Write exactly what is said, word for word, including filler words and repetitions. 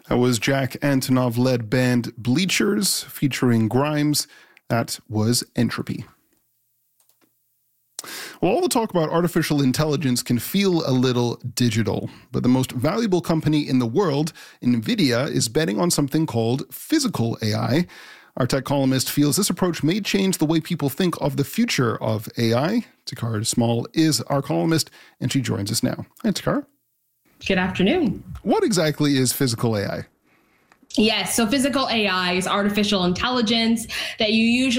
That was Jack Antonov-led band Bleachers featuring Grimes. That was Entropy. Well, all the talk about artificial intelligence can feel a little digital, but the most valuable company in the world, NVIDIA, is betting on something called physical A I. Our tech columnist feels this approach may change the way people think of the future of A I. Takara Small is our columnist, and she joins us now. Hi, Takara. Good afternoon. What exactly is physical A I? Yes, so physical A I is artificial intelligence that you usually